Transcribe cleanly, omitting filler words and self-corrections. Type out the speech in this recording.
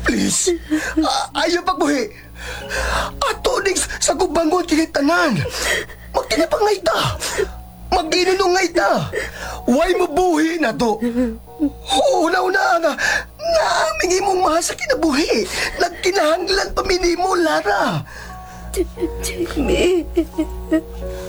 Please, ayaw pagbuhi. Ato ning sa kubangon kinitanan. Magtinapangay ta. Mag-inunungay ta. Way mo buhi na to. Una-una nga, naaming imong mahal sa kinabuhi. Nagkinahanglan pa minimo, Lara. Jamie.